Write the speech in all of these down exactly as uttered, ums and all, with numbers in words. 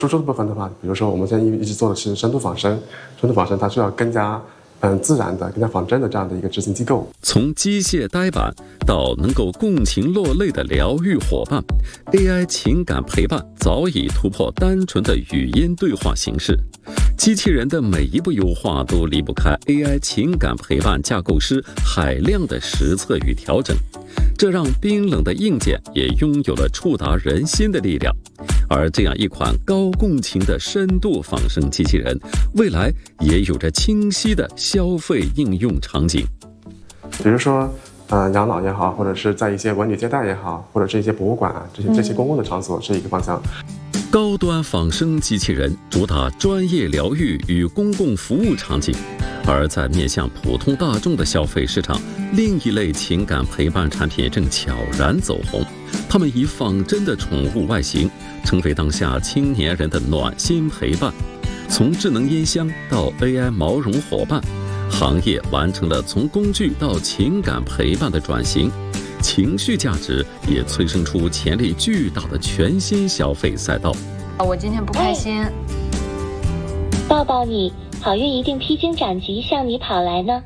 输出的部分的话，比如说我们现在一直做的是深度仿生，深度仿生它需要更加嗯自然的、更加仿真的这样的一个执行机构。 从机械呆板到能够共情落泪的疗愈伙伴 ，A I 情感陪伴早已突破单纯的语音对话形式。机器人的每一步优化都离不开 A I 情感陪伴架构师海量的实测与调整，这让冰冷的硬件也拥有了触达人心的力量。而这样一款高共情的深度仿生机器人，未来也有着清晰的消费应用场景。 比如说，呃，养老也好，或者是在一些文旅接待也好，或者是一些博物馆啊，这些这些公共的场所是一个方向。 高端仿生机器人主打专业疗愈与公共服务场景，而在面向普通大众的消费市场，另一类情感陪伴产品正悄然走红。它们以仿真的宠物外形，成为当下青年人的暖心陪伴。从智能音箱到 A I 毛绒伙伴，行业完成了从工具到情感陪伴的转型。情绪价值也催生出潜力巨大的全新消费赛道。 我今天不开心， 抱抱你，好运一定披荆斩棘向你跑来呢。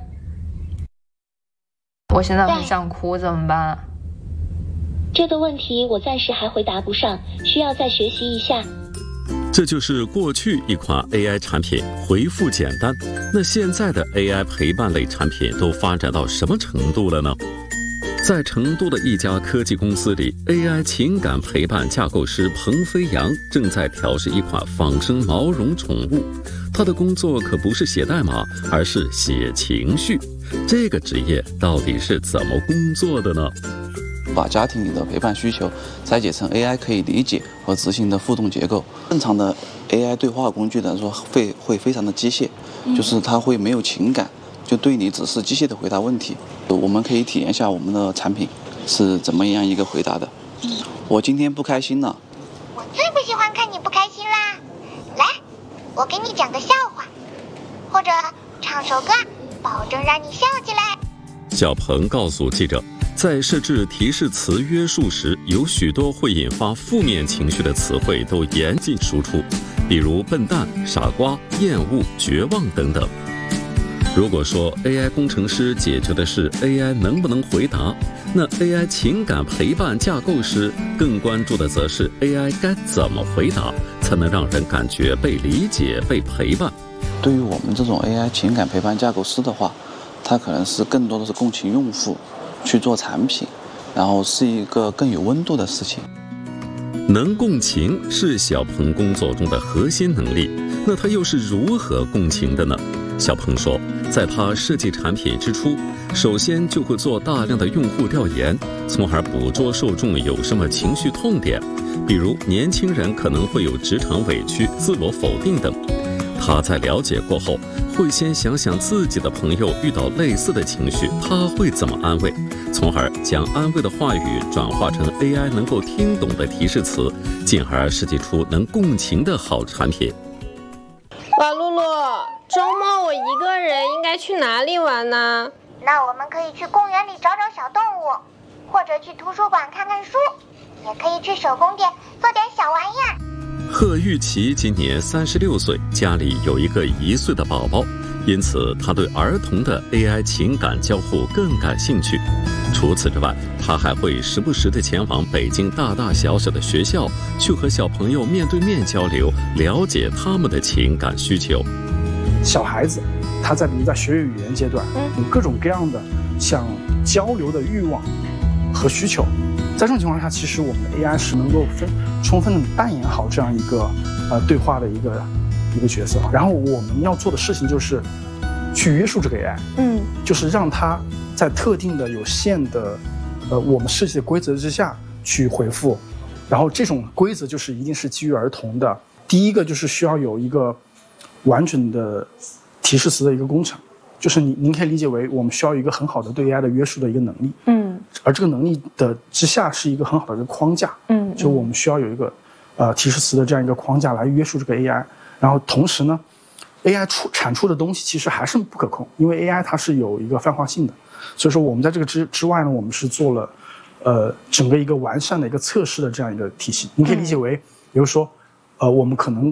我现在很想哭，怎么办？ 这个问题我暂时还回答不上，需要再学习一下。 这就是过去一款 A I 产品回复简单，那现在的 A I 陪伴类产品都发展到什么程度了呢？在成都的一家科技公司里 ，A I 情感陪伴架构师彭飞扬正在调试一款仿生毛绒宠物。他的工作可不是写代码，而是写情绪。这个职业到底是怎么工作的呢？ 把家庭里的陪伴需求拆解成 A I 可以理解和执行的互动结构。正常的 A I 对话工具来说会会非常的机械，就是它会没有情感，就对你只是机械的回答问题。我们可以体验一下我们的产品是怎么样一个回答的。我今天不开心了。 我最不喜欢看你不开心啦。来，我给你讲个笑话，或者唱首歌，保证让你笑起来。 小鹏告诉记者，在设置提示词约束时，有许多会引发负面情绪的词汇都严禁输出，比如笨蛋、傻瓜、厌恶、绝望等等。如果说 A I 工程师解决的是 A I 能不能回答，那 A I 情感陪伴架构师更关注的则是 A I 该怎么回答，才能让人感觉被理解、被陪伴。 对于我们这种 A I 情感陪伴架构师的话，它可能是更多的是共情用户去做产品，然后是一个更有温度的事情。 能共情是小鹏工作中的核心能力，那他又是如何共情的呢？小鹏说，在他设计产品之初，首先就会做大量的用户调研，从而捕捉受众有什么情绪痛点，比如年轻人可能会有职场委屈、自我否定等。他在了解过后，会先想想自己的朋友遇到类似的情绪，他会怎么安慰，从而将安慰的话语转化成 A I 能够听懂的提示词，进而设计出能共情的好产品。 哇，露露，周末我一个人应该去哪里玩呢？ 那我们可以去公园里找找小动物，或者去图书馆看看书，也可以去手工店做点小玩意儿。 贺玉琪今年三十六岁，家里有一个一岁的宝宝，因此他对儿童的 A I 情感交互更感兴趣。除此之外，他还会时不时地前往北京大大小小的学校，去和小朋友面对面交流，了解他们的情感需求。 小孩子他在比如在学语言阶段，有各种各样的想交流的欲望和需求。在这种情况下，其实我们的 A I 是能够分充分的扮演好这样一个呃对话的一个一个角色。然后我们要做的事情就是去约束这个 A I， 嗯，就是让它在特定的有限的呃我们设计的规则之下去回复。然后这种规则就是一定是基于儿童的。第一个就是需要有一个完整的提示词的一个工程，就是您您可以理解为我们需要一个很好的对 A I 的约束的一个能力，嗯，而这个能力的之下是一个很好的一个框架，嗯，就我们需要有一个呃提示词的这样一个框架来约束这个 A I， 然后同时呢 ，A I 出产出的东西其实还是不可控，因为 A I 它是有一个泛化性的，所以说我们在这个之之外呢，我们是做了呃整个一个完善的一个测试的这样一个体系，你可以理解为，比如说。呃，我们可能